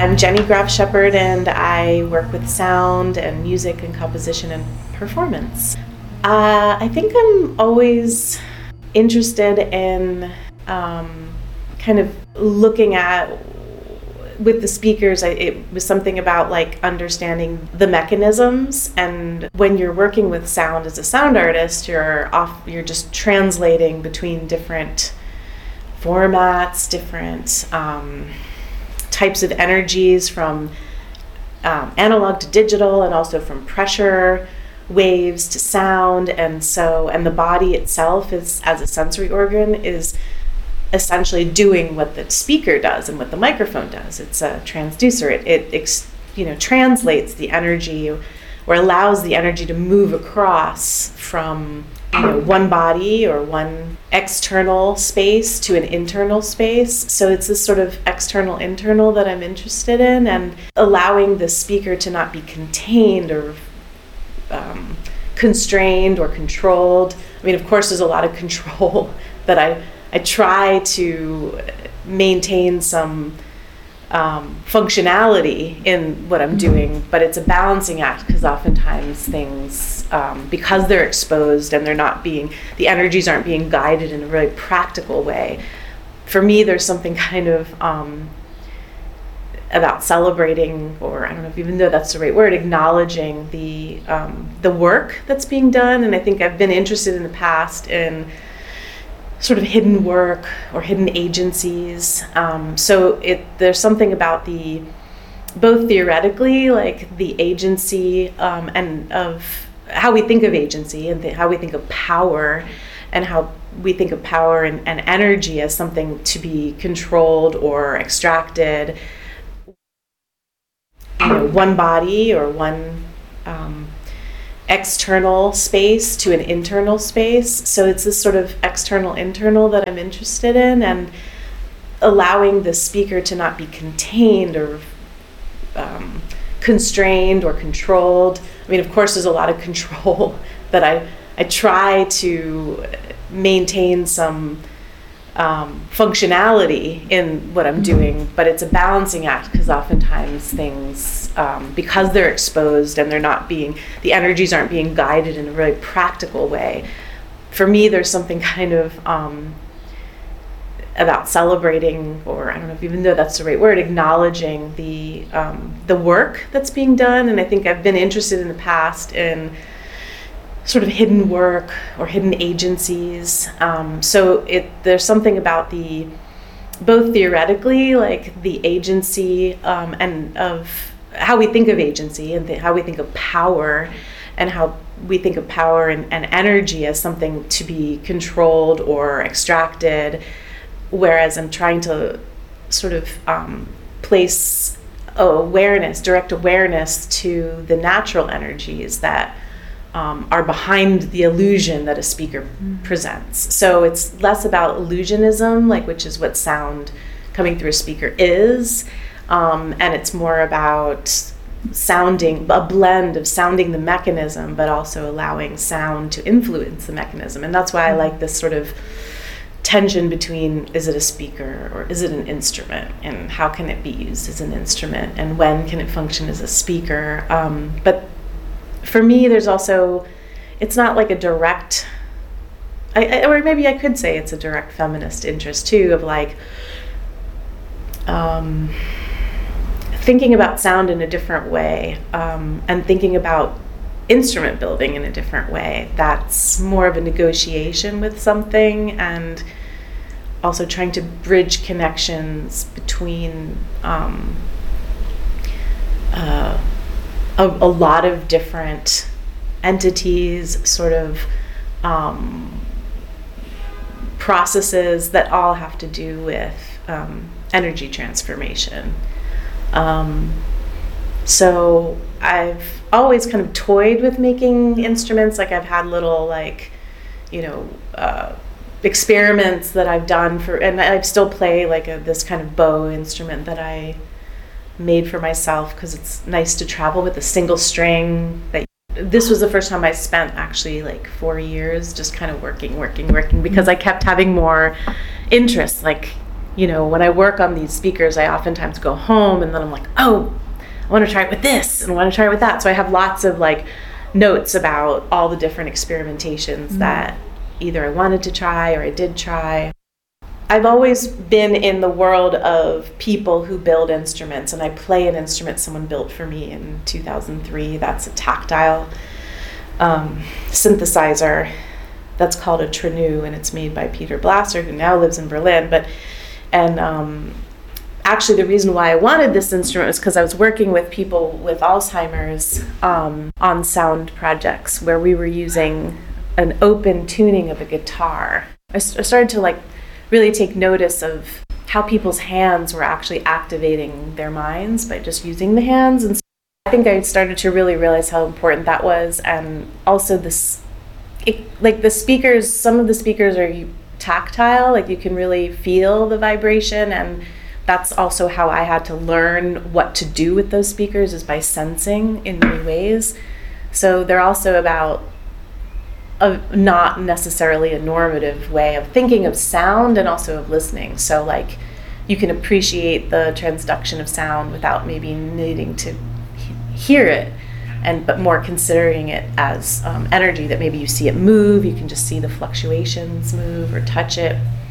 I'm Jenny Graf Shepard, and I work with sound and music and composition and performance. I think I'm always interested in kind of looking at, with the speakers, it was something about like understanding the mechanisms. And when you're working with sound as a sound artist, you're just translating between different formats, different types of energies, from analog to digital, and also from pressure waves to sound. And the body itself is, as a sensory organ, is essentially doing what the speaker does and what the microphone does. It's a transducer. It translates the energy, or allows the energy to move across from one body or one external space to an internal space. So it's this sort of external internal that I'm interested in, and allowing the speaker to not be contained or constrained or controlled. I mean, of course, there's a lot of control that I try to maintain some functionality in what I'm doing, but it's a balancing act, because oftentimes things, because they're exposed and the energies aren't being guided in a really practical way. For me, there's something kind of about celebrating, or I don't know if even though that's the right word, acknowledging the work that's being done. And I think I've been interested in the past in sort of hidden work or hidden agencies. There's something about both theoretically, like the agency and of how we think of agency, and how we think of power, and how we think of power and energy as something to be controlled or extracted. One body or one external space to an internal space. So it's this sort of external internal that I'm interested in, and allowing the speaker to not be contained or constrained or controlled. I mean, of course, there's a lot of control that I try to maintain some functionality in what I'm doing, but it's a balancing act, because oftentimes things, because they're exposed and the energies aren't being guided in a really practical way. For me, there's something kind of about celebrating, or I don't know if even though that's the right word, acknowledging the work that's being done. And I think I've been interested in the past in sort of hidden work or hidden agencies. There's something about both theoretically, like the agency and of how we think of agency, and how we think of power, and how we think of power and energy as something to be controlled or extracted. Whereas I'm trying to sort of place direct awareness to the natural energies that are behind the illusion that a speaker presents. So it's less about illusionism, which is what sound coming through a speaker is, and it's more about a blend of sounding the mechanism, but also allowing sound to influence the mechanism. And that's why I like this sort of tension between, is it a speaker or is it an instrument, and how can it be used as an instrument, and when can it function as a speaker. But for me, there's also, it's not like a direct, or maybe I could say it's a direct feminist interest too, of thinking about sound in a different way, and thinking about instrument building in a different way. That's more of a negotiation with something, and also trying to bridge connections between a lot of different entities, sort of processes that all have to do with energy transformation. So I've always kind of toyed with making instruments. I've had little experiments that I've done and I still play this kind of bow instrument that I made for myself, because it's nice to travel with a single string. This was the first time I spent actually 4 years just kind of working, because I kept having more interests. when I work on these speakers, I oftentimes go home and then I'm like, oh, I want to try it with this and I want to try it with that. So I have lots of like notes about all the different experimentations that either I wanted to try or I did try. I've always been in the world of people who build instruments, and I play an instrument someone built for me in 2003. That's a tactile synthesizer that's called a Trenu, and it's made by Peter Blasser, who now lives in Berlin. Actually, the reason why I wanted this instrument was because I was working with people with Alzheimer's on sound projects where we were using an open tuning of a guitar. I started to like really take notice of how people's hands were actually activating their minds by just using the hands. And so I think I started to really realize how important that was. And also the speakers, some of the speakers are tactile, like you can really feel the vibration, and that's also how I had to learn what to do with those speakers, is by sensing in many ways. So they're also about not necessarily a normative way of thinking of sound and also of listening. So like you can appreciate the transduction of sound without maybe needing to hear it, but more considering it as energy, that maybe you see it move, you can just see the fluctuations move or touch it.